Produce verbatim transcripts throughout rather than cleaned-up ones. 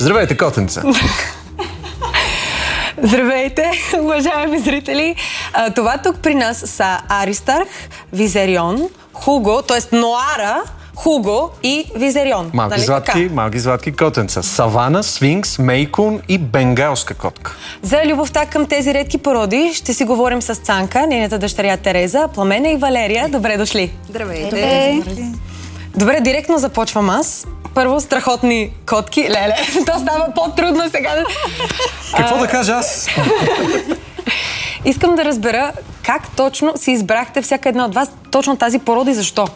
Здравейте, котенца! Здравейте, уважаеми зрители! Това тук при нас са Аристарх, Визерион, Хуго, т.е. Ноара, Хуго и Визерион. Малки нали златки, така? малки златки котенца. Савана, Сфинкс, Мейкун и бенгалска котка. За любовта към тези редки породи ще си говорим с Цанка, нейната дъщеря Тереза, Пламена и Валерия. Добре дошли! Здравейте! Добре, директно започвам аз. Първо, страхотни котки. Леле, то става по-трудно сега. Какво да кажа аз? Искам да разбера как точно си избрахте всяка една от вас точно тази порода и защо?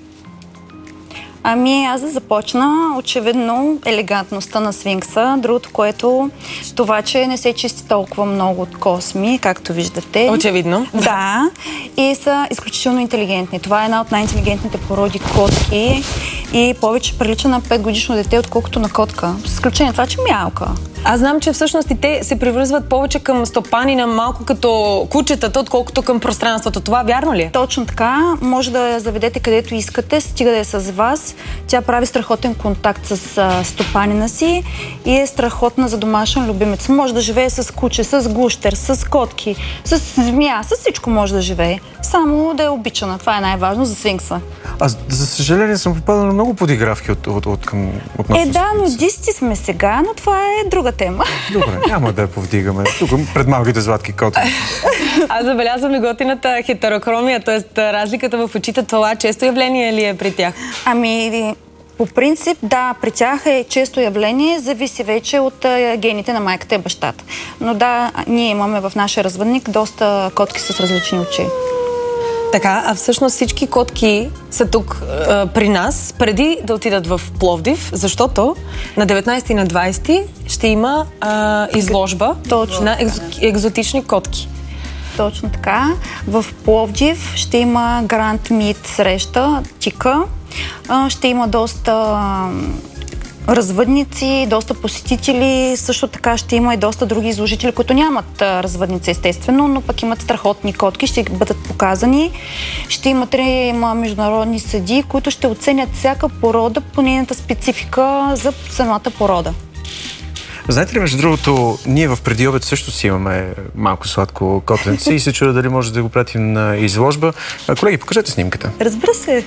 Ами аз да започна, очевидно, елегантността на сфинкса. Другото, което това, че не се чисти толкова много от косми, както виждате. Очевидно. Да. И са изключително интелигентни. Това е една от най-интелигентните породи котки и повече прилича на пет годишно дете, отколкото на котка. С изключение това, че мялка. Аз знам, че всъщност и те се привързват повече към стопанина, малко като кучетата, отколкото към пространството. Това вярно ли е? Точно така. Може да я заведете където искате, стига да е с вас. Тя прави страхотен контакт с а, стопанина си и е страхотна за домашен любимец. Може да живее с куче, с гущер, с котки, с змия, с всичко може да живее. Само да е обичана. Това е най-важно за сфинкса. Аз, за съжаление, съм попадал на много подигравки от, от, от, към, от Е, да, нудисти сме сега, но това е друга тема. Добре, няма да я повдигаме. Тук пред малките златки котки. Аз забелязвам ли готината хетерохромия, т.е. разликата в очите, това често явление ли е при тях? Ами, по принцип, да, при тях е често явление, зависи вече от а, гените на майката и бащата. Но да, ние имаме в нашия развъдник доста котки с различни очи. Така, а всъщност всички котки са тук а, при нас, преди да отидат в Пловдив, защото на деветнайсети и на двайсети ще има а, изложба Точно. на екзо, екзотични котки. Точно така. В Пловдив ще има Гранд Мит среща, тика. А, ще има доста а, развъдници, доста посетители. Също така ще има и доста други изложители, които нямат а, развъдници, естествено, но пък имат страхотни котки, ще бъдат показани. Ще има трима международни съдии, които ще оценят всяка порода по нейната специфика за самата порода. Знаете ли, между другото, ние в преди обед също си имаме малко сладко котенце и се чудя дали може да го пратим на изложба. А, колеги, покажете снимката. Разбира се.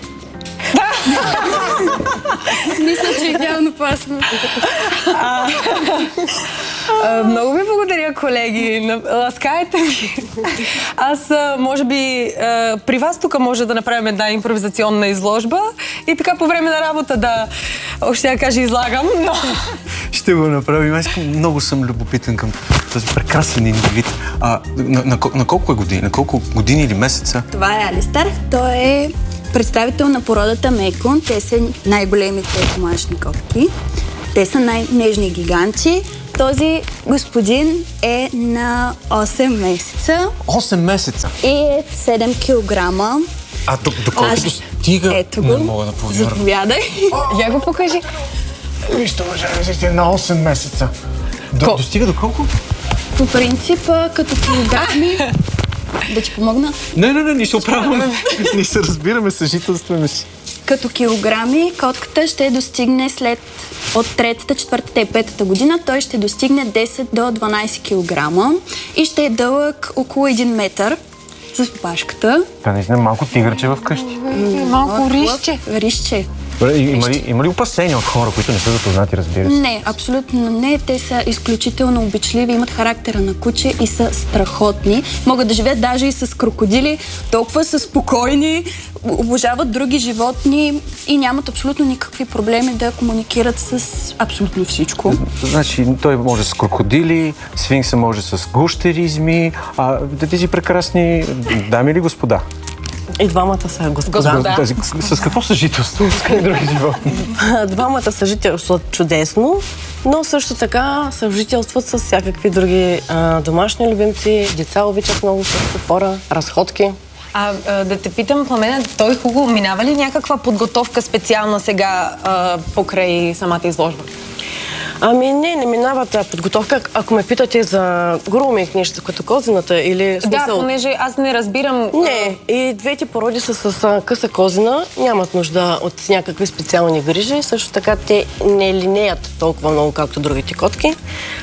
Мисля, че е идеално опасно. Много ви благодаря, колеги. Ласкайте ми. Аз, а, може би, а, при вас тук може да направим една импровизационна изложба и така по време на работа да, още я кажа, излагам, но... Ще го направим. Аз много съм любопитен към този прекрасен индивид. А, на, на, на колко е години? На колко години или месеца? Това е Алистарх. Той е представител на породата Мейкун. Те са най-големите домашни котки. Те са най-нежни гиганти. Този господин е на осем месеца. осем месеца? И е седем килограма. А доколкото стига... Ето го. Не мога да повярвам. Заповядай. Я го покажи. Вижте, уважаеми зрители, на осем месеца. До, Ко... Достига до колко? По принцип, като килограми... Да ти помогна? Не, не, не, ни се оправяме. Ни се разбираме, съжителстваме си. Като килограми, котката ще достигне след от третата, четвъртата и петата година, той ще достигне десет до дванайсет килограма и ще е дълъг около един метър с опашката. Това наистина малко тигърче в къщи. Малко рищче. Рищче. Има ли, има ли опасения от хора, които не са запознати, разбира се? Не, абсолютно не. Те са изключително обичливи, имат характера на куче и са страхотни. Могат да живеят даже и с крокодили, толкова са спокойни, обожават други животни и нямат абсолютно никакви проблеми да комуникират с абсолютно всичко. Значи той може с крокодили, сфинкса може с гущеризми, а тези прекрасни дами или господа? И двамата са господа. Господа. Тази, с какво съжителство? С какви други животни? Двамата съжителстват чудесно, но също така съжителстват с всякакви други а, домашни любимци. Деца обичат много също хора, разходки. А, а да те питам, Пламена, той Хуго, минава ли някаква подготовка специална сега а, покрай самата изложба? Ами не, не минава тази подготовка. Ако ме питате за груминг нещо като козината или смисъл... Да, понеже аз не разбирам... Не, и двете породи са с а, къса козина, нямат нужда от някакви специални грижи. Също така те не линеят толкова много, както другите котки.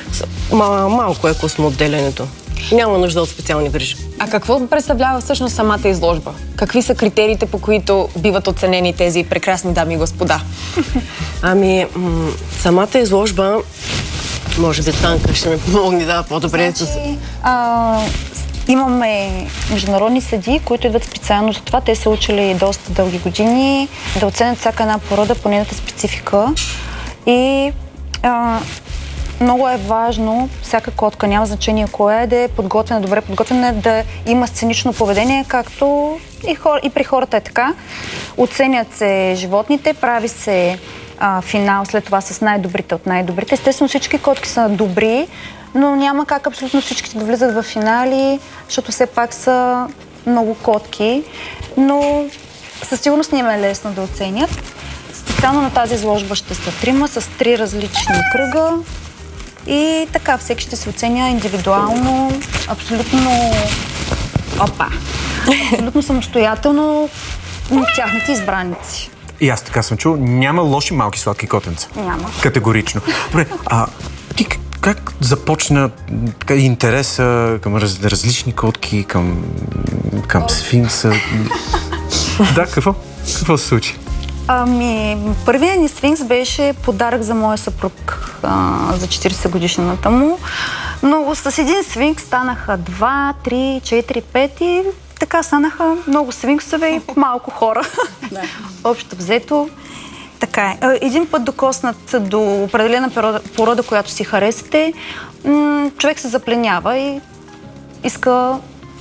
Ма, малко е космоотделянето. Няма нужда от специални грижи. А какво представлява всъщност самата изложба? Какви са критериите, по които биват оценени тези прекрасни дами и господа? Ами, м- самата изложба, може би Танка ще ми помогне да по-добре. Значи, а, имаме международни съдии, които идват специално за това. Те са учили доста дълги години да оценят всяка една порода по нейната специфика. И а, много е важно всяка котка, няма значение кое е, да е подготвена, добре подготвена, да има сценично поведение, както и, хор, и при хората е така. Оценят се животните, прави се а, финал след това с най-добрите от най-добрите. Естествено всички котки са добри, но няма как абсолютно всички да влизат в финали, защото все пак са много котки, но със сигурност не им е лесно да оценят. Специално на тази изложба ще са трима с три различни кръга. И така, всеки ще се оценя индивидуално, абсолютно... Опа! Абсолютно самостоятелно тяхните избраници. И аз така съм чул, няма лоши малки сладки котенца. Няма. Категорично. Добре, а ти как започна така, интереса към раз, различни котки, към, към сфинкса? Да, какво? Какво се случи? Ами, първият ни сфинкс беше подарък за моя съпруг а, за четиридесет годишната му. Но с един сфинкс станаха два, три, четири, пет и така станаха много сфинксове и малко хора. Да. Общо взето. Така е. Един път докоснат до определена порода, порода която си харесате, м- човек се запленява и иска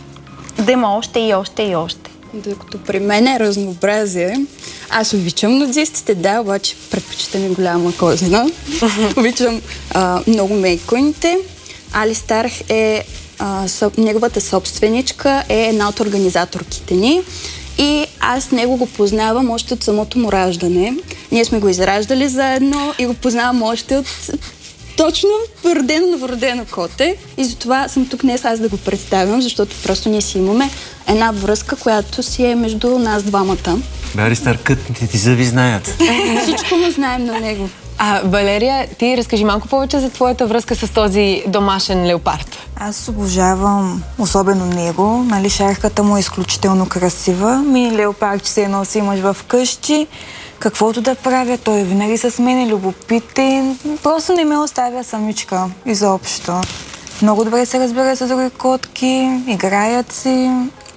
да има още и още и още. Докато при мен е разнообразие. Аз обичам нудистите, да, обаче предпочитам и голяма козина. Обичам а, много мейконите. Али Старх е а, соб, неговата собственичка, е една от организаторките ни. И аз него го познавам още от самото му раждане. Ние сме го израждали заедно и го познавам още от точно родено новородено коте. И затова съм тук днес аз да го представям, защото просто ние си имаме една връзка, която си е между нас двамата. Бе, Стар, кътните ти зъби знаят. Всичко му знаем на него. А, Валерия, ти разкажи малко повече за твоята връзка с този домашен леопард. Аз обожавам особено него. Нали, шарката му е изключително красива. Мини леопард, че се носи имаш в къщи. Каквото да правя, той е винаги с мен, е любопитен. Просто не ме оставя самичка изобщо. Много добре се разбира с други котки, играят си.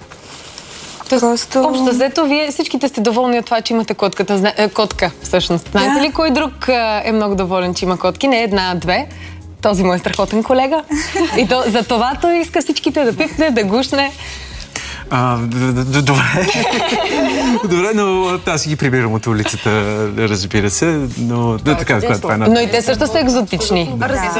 Просто... Общо взето, вие всичките сте доволни от това, че имате котката, зна... котка, всъщност. Знаете ли кой друг е много доволен, че има котки? Не една, а две. Този мой страхотен колега. И то, за това той иска всичките да пипне, да гушне. А, добре. Добре, но аз ги прибирам от улицата, разбира се, но да, така, това е Но и те също са екзотични.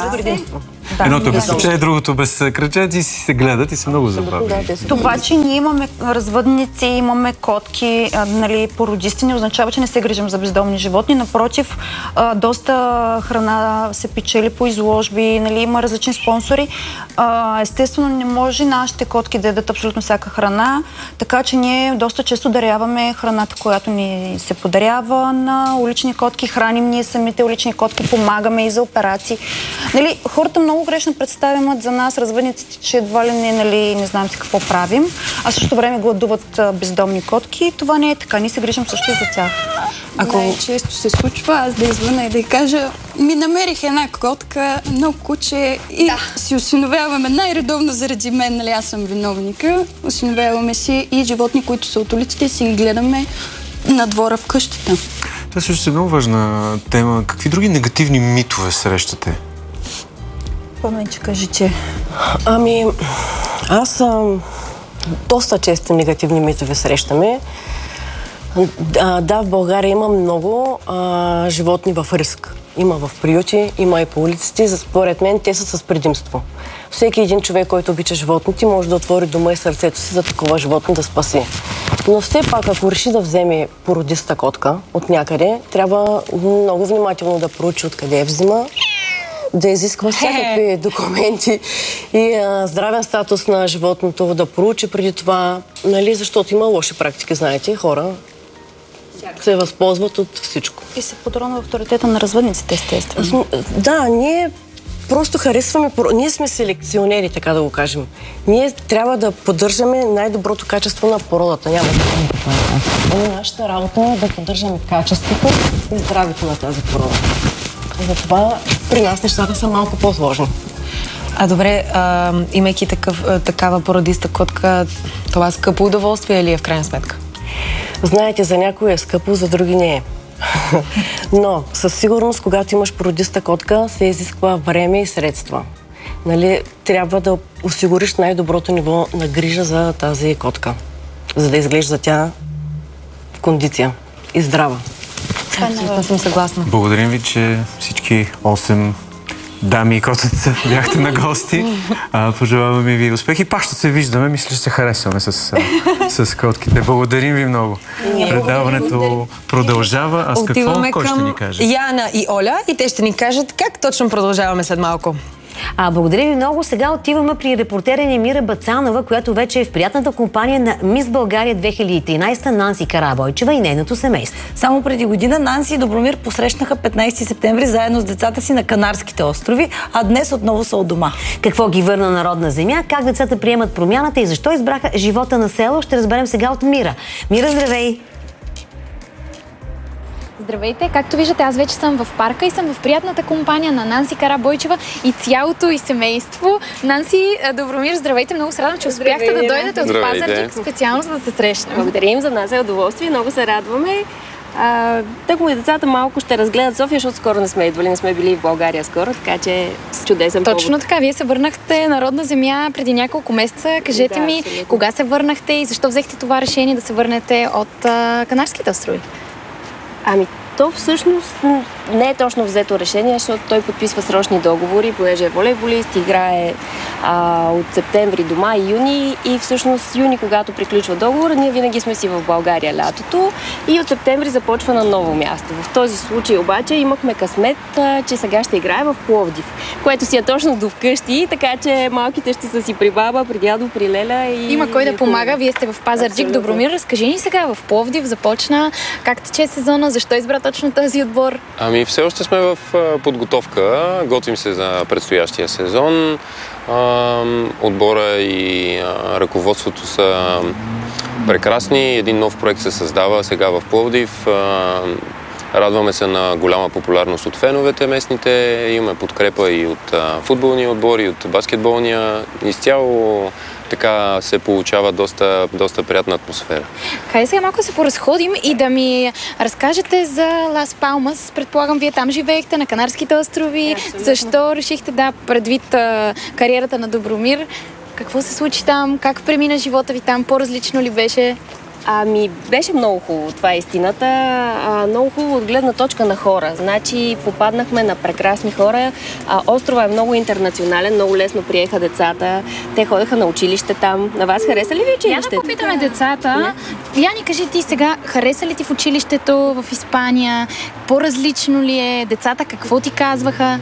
Да, едното без случай, другото без кръчет и си се гледат и са много забавни. Това, че ние имаме развъдници, имаме котки, а, нали, породисти, не означава, че не се грижим за бездомни животни. Напротив, а, доста храна се печели по изложби, нали, има различни спонсори. А, естествено, не може нашите котки да ядат абсолютно всяка храна, така че ние доста често даряваме храната, която ни се подарява на улични котки, храним ние самите улични котки, помагаме и за операции. Нали, хората много грешно представят за нас, развъдниците, че едва ли не, нали, не знаем си какво правим, а в същото време гладуват бездомни котки. Това не е така, ние се грижим също и за тях. Ако най-често се случва аз да извъна и да й кажа, ми намерих една котка, едно куче и да. Си осиновяваме най-редовно заради мен, нали, аз съм виновника. Осиновяваме си и животни, които са от улиците, си ги гледаме на двора в къщата. Това също е много важна тема. Какви други негативни митове срещате? Поменче, кажи, че... Ами, аз съм доста често негативни митове срещаме. А, да, в България има много а, животни в риск. Има в приюти, има и по улиците. Според мен те са с предимство. Всеки един човек, който обича животните, може да отвори дома и сърцето си за такова животно да спаси. Но все пак, ако реши да вземе породиста котка от някъде, трябва много внимателно да проучи откъде я взима да изисква всякакви документи и а, здравен статус на животното, да проучи преди това, нали, защото има лоши практики, знаете, хора се възползват от всичко. И се подронва авторитета на развъдниците, естествено. Да, ние просто харесваме, ние сме селекционери, така да го кажем. Ние трябва да поддържаме най-доброто качество на породата. Няма да нашата работа е да поддържаме качеството и здравето на тази порода. Затова при нас нещата са малко по-сложни. А добре, а, имайки такъв, такава породиста котка, това скъпо удоволствие ли е в крайна сметка? Знаете, за някой е скъпо, за други не е. Но със сигурност, когато имаш породиста котка, се изисква време и средства. Нали, трябва да осигуриш най-доброто ниво на грижа за тази котка, за да изглежда тя в кондиция и здрава. Абсолютно съм съгласна. Благодарим ви, че всички осем дами и котица бяхте на гости. А, пожелаваме ви успехи. Пак ще се виждаме. Мисля, че се харесваме с, с котките. Благодарим ви много. Предаването продължава. А с какво? Кой ще ни каже? Яна и Оля и те ще ни кажат как точно продължаваме след малко. А, благодаря ви много. Сега отиваме при репортера Немира Бацанова, която вече е в приятната компания на Мис България две хиляди и тринадесета Нанси Карабойчева и нейното семейство. Само преди година Нанси и Добромир посрещнаха петнадесети септември заедно с децата си на Канарските острови, а днес отново са у дома. Какво ги върна на родна земя, как децата приемат промяната и защо избраха живота на село, ще разберем сега от Мира. Мира, здравей! Здравейте! Както виждате, аз вече съм в парка и съм в приятната компания на Нанси Карабойчева и цялото и семейство. Нанси, Добромир, здравейте! Много се радвам, че успяхте да дойдете от Пазарджик специално за да се срещнем. Благодарим, за нас е удоволствие, много се радваме. Так му и децата малко ще разгледат София, защото скоро не сме идвали, не сме били в България скоро, така че с чудесен повод. Точно така, вие се върнахте на родна земя преди няколко месеца. Кажете да, ми, абсолютно. Кога се върнахте и защо взехте това решение да се върнете от а, Канарските острови? Ами, то всъщност не е точно взето решение, защото той подписва срочни договори, понеже е волейболист, играе а, от септември до май, юни и всъщност юни, когато приключва договора, ние винаги сме си в България лятото и от септември започва на ново място. В този случай обаче имахме късмет, а, че сега ще играе в Пловдив, което си е точно до вкъщи, така че малките ще са си при баба, при дядо, при леля. И... Има кой да помага, вие сте в Пазарджик. Добромир, разкажи ни сега, в Пловдив започна, как тече сезона, защо избра точно този отбор? Ами все още сме в подготовка, готвим се за предстоящия сезон. Отбора и ръководството са прекрасни, един нов проект се създава сега в Пловдив. Радваме се на голяма популярност от феновете местните, имаме подкрепа и от футболния отбор, и от баскетболния. Изцяло така се получава доста, доста приятна атмосфера. Хайде сега малко се поразходим и да ми разкажете за Лас Палмас. Предполагам, вие там живеехте на Канарските острови. Да, защо решихте, да, предвид а, кариерата на Добромир? Какво се случи там? Как премина живота ви там? По-различно ли беше? Ами, беше много хубаво, това е истината. А, много хубаво от гледна точка на хора. Значи, попаднахме на прекрасни хора. А, острова е много интернационален, много лесно приеха децата. Те ходеха на училище там. На вас хареса ли ви училището? Я да попитаме децата. Я ни кажи ти сега, хареса ли ти в училището в Испания? По-различно ли е? Децата какво ти казваха?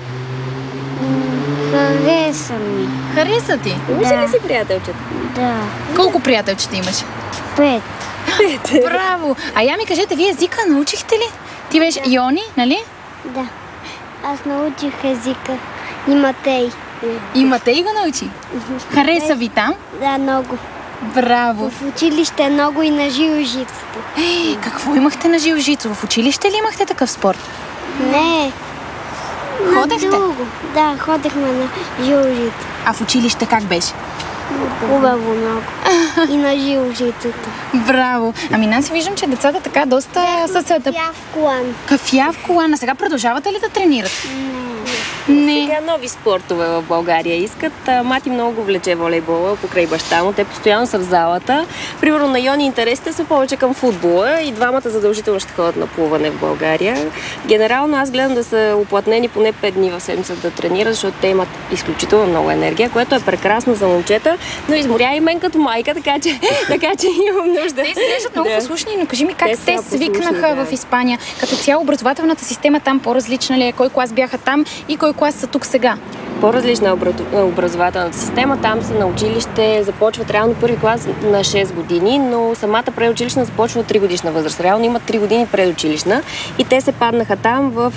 Хареса ми. Хареса ти? Имаш ли си приятелчета? Да. Колко приятелчета имаш? Пет. Браво! А я ми кажете, вие езика научихте ли? Ти беше да. Йони, нали? Да. Аз научих езика. И Матей. И Матей го научи? Хареса ви там? Да, много. Браво! В училище много и на жиложицата. Ей, какво имахте на жиложицо? В училище ли имахте такъв спорт? Не. Ходехте? Да, ходехме на жиложицата. А в училище как беше? Хубаво много. И на жиложицата. Браво! Ами аз виждам, че децата така доста са се... Кафя в колан. Кафя в колан. А сега продължавате ли да тренирате? Не. Сега нови спортове в България искат. Мати много го влече волейбола покрай баща му. Те постоянно са в залата. Примерно на Йони интересите са повече към футбола и двамата задължително ще ходят на плуване в България. Генерално аз гледам да са уплътнени поне пет дни в седмицата да тренират, защото те имат изключително много енергия, което е прекрасно за момчета, но изморя и мен като майка, така че, така че имам нужда. Те изглеждат много да. послушни, но кажи ми как те, те свикнаха да. в Испания. Като цяло образователната система там по-различна ли е? Кой клас бяха там и кой кой клас са тук сега? По-различна е образователната система. Там са на училище, започват реално първи клас на шест години, но самата предучилищна започва от три годишна възраст. Реално имат три години предучилищна и те се паднаха там в,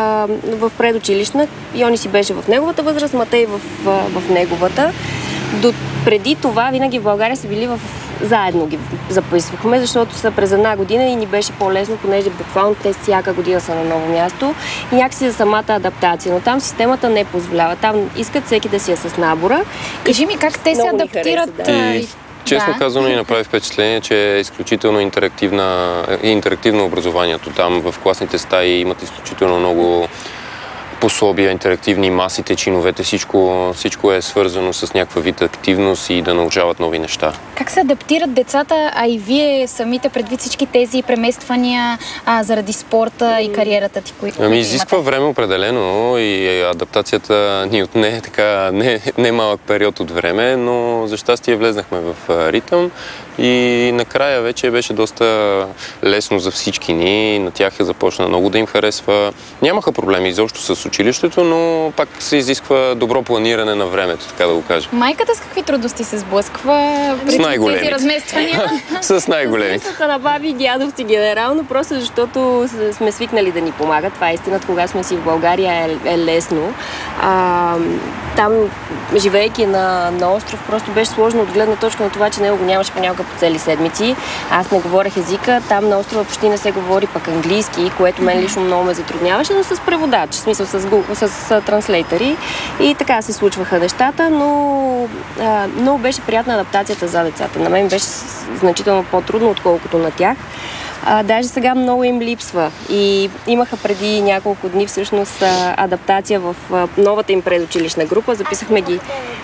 в предучилищна. Йони си беше в неговата възраст, Матей в, в неговата. До преди това винаги в България са били в... заедно ги записвахме, защото са през една година и ни беше по-лесно, понеже буквално те всяка година са на ново място и някакси за самата адаптация. Но там системата не позволява. Там искат всеки да си е с набора. Кажи ми как те се адаптират. Хареса, да. И, честно да. казано, ни направи впечатление, че е изключително интерактивна, интерактивно образованието. Там в класните стаи имат изключително много пособия, интерактивни масите, чиновете, всичко, всичко е свързано с някаква вид активност и да научават нови неща. Как се адаптират децата, а и вие самите предвид всички тези премествания а, заради спорта и кариерата ти, които Ами изисква имате? време определено и адаптацията ни отне така не, не малък период от време, но за щастие влезнахме в ритъм и накрая вече беше доста лесно за всички ни. На тях е започна много да им харесва. Нямаха проблеми изобщо с училището, но пак се изисква добро планиране на времето, така да го кажа. Майката с какви трудности се сблъсква при тези размествания? С най-големи. С на баби и дядовци генерално, просто защото сме свикнали да ни помагат. Това е истината, когато сме си в България е, е лесно. А, там, живеейки на, на остров, просто беше сложно от гледна точка на това, че него го нямаше понякога по цели седмици. Аз не говорех езика, там на острова почти не се говори пък английски, което мен лично много ме затрудняваше, но с преводач, в смисъл с, с, с транслейтери и така се случваха нещата, но а, много беше приятна адаптацията за децата. На мен беше значително по-трудно, отколкото на тях. А, даже сега много им липсва и имаха преди няколко дни всъщност адаптация в новата им предучилищна група. Записахме ги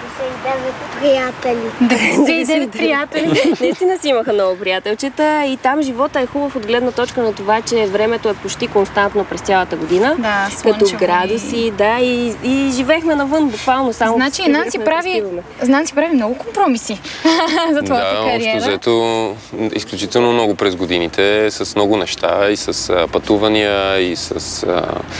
приятели. деветдесет и девет приятели. Наистина си имаха много приятелчета и там живота е хубав от гледна точка на това, че времето е почти константно през цялата година. Да, като градуси, да, и, и живеехме навън буквално само. Значи Нанси прави, Нанси прави много компромиси за твоята да, кариера. Да, взето изключително много през годините, с много неща и с а, пътувания и с а,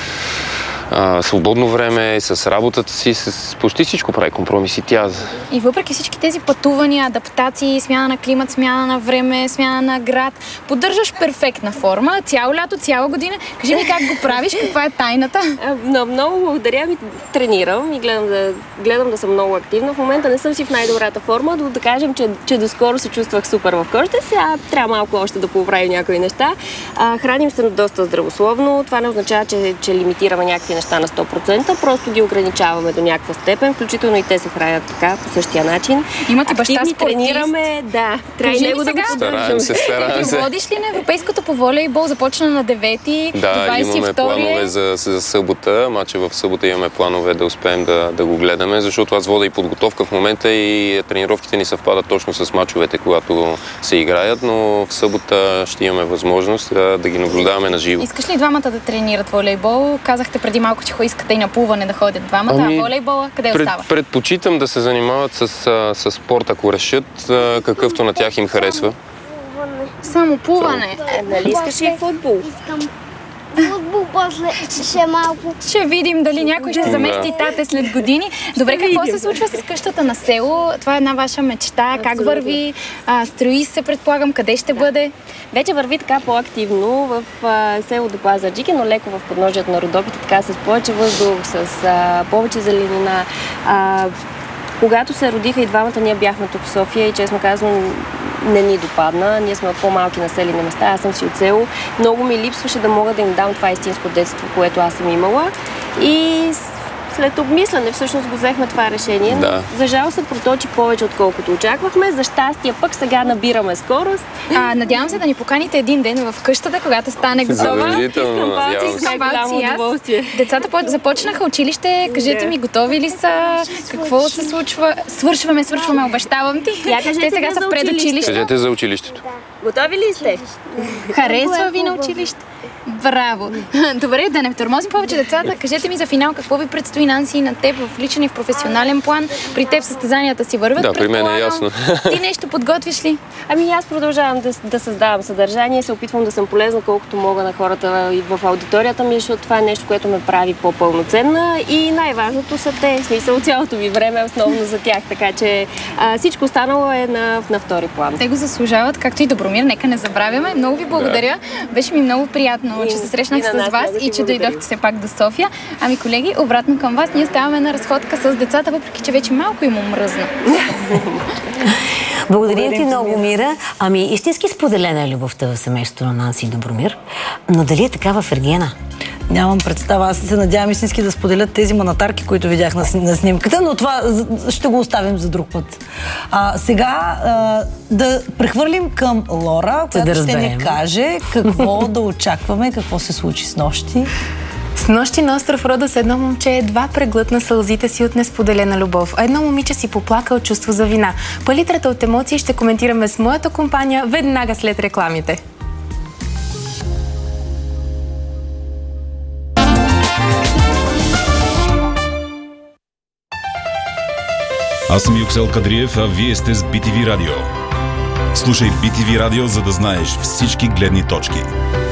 а, свободно време, и с работата си, с почти всичко прави компромиси тя. И въпреки всички тези пътувания, адаптации, смяна на климат, смяна на време, смяна на град, поддържаш перфектна форма, цяло лято, цяла година. Кажи ми как го правиш, каква е тайната? Но, много благодаря ми, тренирам и гледам да, гледам да съм много активна. В момента не съм си в най-добрата форма, но да кажем, че, че доскоро се чувствах супер в кожата. Сега трябва малко още да поправим някои неща. А, храним се доста здравословно. Това не означава, че, че лимитираме някакви неща на сто процента, просто ги ограничаваме до някаква степен, включително и те се хранят така, по същия начин. Имате баща спортист? Тренираме, да. Трябва него да го стараем се, стараем се. Ти водиш ли на европейското по волейбол? Започна на девети, да, до двадесет и втори. Да, имаме планове за, за събота. Мача в събота имаме планове да успеем да, да го гледаме, защото аз вода и подготовка в момента и тренировките ни съвпадат точно с мачовете, когато се играят, но в събота ще имаме възможност да, да ги наблюдаваме на живо. Искаш ли двамата да тренират волейбол? Казахте преди малко, че искате и на плуване да ходят двамата, ами, а волейбола къде пред, остава? Предпочитам да се занимават с, с спорт, ако решат, какъвто на тях им харесва. Само плуване? Е, нали искаш и футбол? Футбол после ще малко. Ще видим дали някой ще замести тате след години. Добре, какво се случва с къщата на село? Това е една ваша мечта. Абсолютно. Как върви? А, строи се, предполагам, къде ще да. бъде? Вече върви така по-активно в а, селото Пазарджик, но леко в подножието на Родопите, така с повече въздух, с а, повече зеленина. А, когато се родиха и двамата, ние бяхме тук в София и честно казвам, не ни допадна. Ние сме от по-малки населени места, аз съм си от село. Много ми липсваше да мога да им дам това истинско детство, което аз съм имала. И след обмисляне всъщност го взехме това решение. Да. За жал се проточи повече, отколкото очаквахме. За щастие пък сега набираме скорост. А, надявам се да ни поканите един ден в къщата, когато стане готова. Задължително, надявам се. Децата започнаха училище. Кажете ми, готови ли са? Какво се случва? Свършваме, свършваме, обещавам ти. Те сега са в предучилище. Кажете за училището. Готови ли сте? Харесва ви на училище? Браво! Добре, да не тормозим повече децата. Кажете ми за финал какво ви предстои, Нанси, на теб в личен и в професионален план. При теб състезанията си върват. Да, при мен е ясно. Ти нещо подготвиш ли? Ами аз продължавам да, да създавам съдържание, се опитвам да съм полезна колкото мога на хората и в аудиторията ми, защото това е нещо, което ме прави по-пълноценна и най-важното са те. В смисъл, цялото ми време е основно за тях, така че а, всичко останало е на, на втори план. Те го заслужават, както и Добромир, нека не забравяме. Много ви благодаря. Да. Беше ми много приятно, и, че се срещнах с вас да и че благодаря. Дойдохте все пак до София. Ами колеги, обратно към вас, ние оставаме на разходка с децата, въпреки че вече малко им омръзна. Благодаря ти много, Мира. Ами, истински споделена е любовта в семейството на Нанси и Добромир, но дали е така в Ергена? Нямам представа. Аз се надявам истински да споделят тези манатарки, които видях на, на снимката, но това ще го оставим за друг път. А, сега а, да прехвърлим към Лора, която да ще ни каже какво да очакваме, какво се случи с нощи. С нощи на остров Родос едно момче едва преглътна сълзите си от несподелена любов, а едно момиче си поплака от чувство за вина. Палитрата от емоции ще коментираме с моята компания веднага след рекламите. Аз съм Юксел Кадриев, а вие сте с Би Ти Ви Радио. Слушай Би Ти Ви Радио, за да знаеш всички гледни точки.